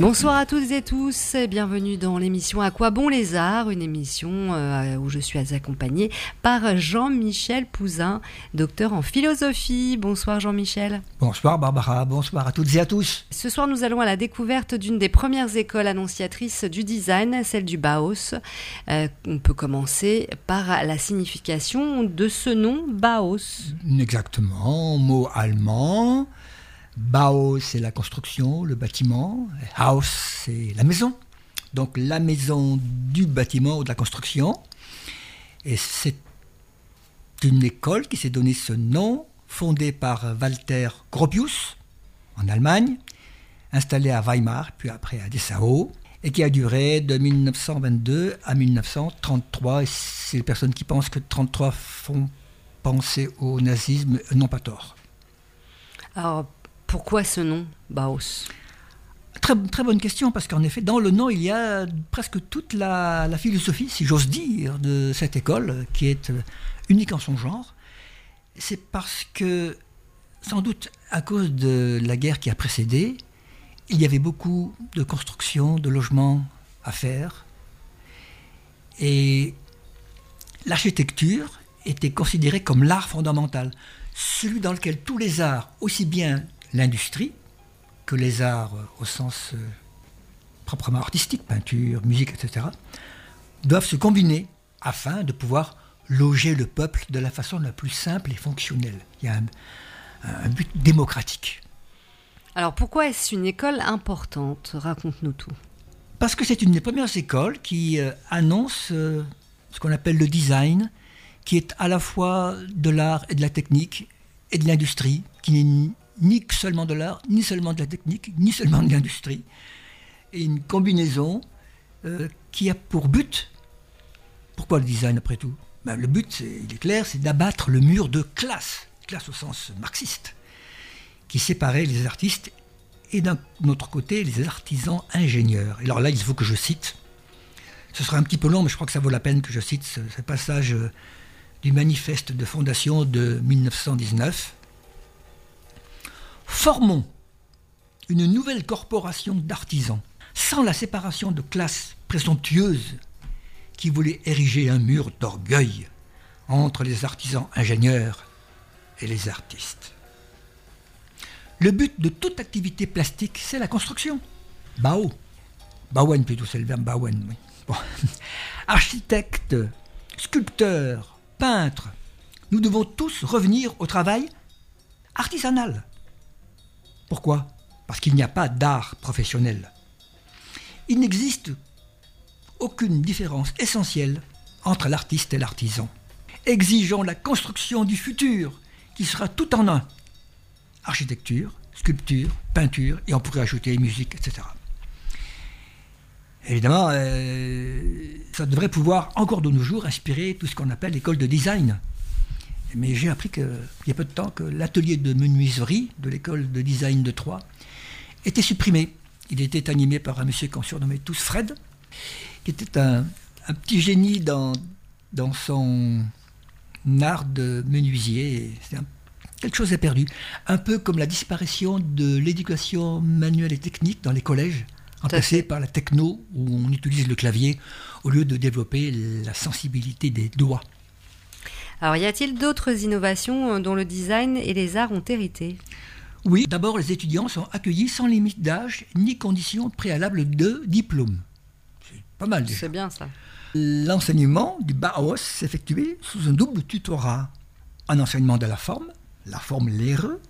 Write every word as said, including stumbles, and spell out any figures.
Bonsoir à toutes et tous, bienvenue dans l'émission À quoi bon les arts, une émission euh, où je suis accompagnée par Jean-Michel Pouzin, docteur en philosophie. Bonsoir Jean-Michel. Bonsoir Barbara, bonsoir à toutes et à tous. Ce soir nous allons à la découverte d'une des premières écoles annonciatrices du design, celle du Bauhaus. Euh, on peut commencer par la signification de ce nom, Bauhaus. Exactement, mot allemand. Bau, c'est la construction, le bâtiment. Haus, c'est la maison. Donc la maison du bâtiment ou de la construction. Et c'est une école qui s'est donné ce nom, fondée par Walter Gropius, en Allemagne, installée à Weimar, puis après à Dessau, et qui a duré de mille neuf cent vingt-deux à mille neuf cent trente-trois. Et c'est les personnes qui pensent que trente-trois font penser au nazisme n'ont pas tort. Alors, pourquoi ce nom, Bauhaus ? Très, très bonne question, parce qu'en effet, dans le nom, il y a presque toute la, la philosophie, si j'ose dire, de cette école, qui est unique en son genre. C'est parce que, sans doute à cause de la guerre qui a précédé, il y avait beaucoup de construction, de logements à faire. Et l'architecture était considérée comme l'art fondamental, celui dans lequel tous les arts, aussi bien l'industrie que les arts au sens euh, proprement artistique, peinture, musique, et cetera, doivent se combiner afin de pouvoir loger le peuple de la façon la plus simple et fonctionnelle. Il y a un, un but démocratique. Alors pourquoi est-ce une école importante ? Raconte-nous tout. Parce que c'est une des premières écoles qui euh, annonce euh, ce qu'on appelle le design, qui est à la fois de l'art et de la technique et de l'industrie, qui n'est ni seulement de l'art, ni seulement de la technique, ni seulement de l'industrie, et une combinaison euh, qui a pour but, pourquoi le design après tout ? Ben, le but, c'est, il est clair, c'est d'abattre le mur de classe, classe au sens marxiste, qui séparait les artistes et d'un autre côté les artisans ingénieurs. Et alors là, il faut que je cite, ce sera un petit peu long, mais je crois que ça vaut la peine que je cite ce, ce passage euh, du manifeste de fondation de mille neuf cent dix-neuf. Formons une nouvelle corporation d'artisans, sans la séparation de classes présomptueuses qui voulaient ériger un mur d'orgueil entre les artisans ingénieurs et les artistes. Le but de toute activité plastique, c'est la construction. Bau. Bauen plutôt, c'est le verbe bauen. Oui. Bon. Architectes, sculpteurs, peintres, nous devons tous revenir au travail artisanal. Pourquoi ? Parce qu'il n'y a pas d'art professionnel. Il n'existe aucune différence essentielle entre l'artiste et l'artisan. Exigeons la construction du futur, qui sera tout en un. Architecture, sculpture, peinture, et on pourrait ajouter musique, et cetera. Évidemment, euh, ça devrait pouvoir, encore de nos jours, inspirer tout ce qu'on appelle l'école de design. Mais j'ai appris qu'il y a peu de temps que l'atelier de menuiserie de l'école de design de Troyes était supprimé. Il était animé par un monsieur qu'on surnommait tous Fred, qui était un, un petit génie dans, dans son art de menuisier. Et c'est un, quelque chose est perdu. Un peu comme la disparition de l'éducation manuelle et technique dans les collèges, remplacée par la techno, où on utilise le clavier au lieu de développer la sensibilité des doigts. Alors, y a-t-il d'autres innovations dont le design et les arts ont hérité ? Oui, d'abord, les étudiants sont accueillis sans limite d'âge ni condition préalable de diplôme. C'est pas mal déjà. C'est bien ça. L'enseignement du Bauhaus s'effectuait sous un double tutorat. Un enseignement de la forme, la forme Lehre,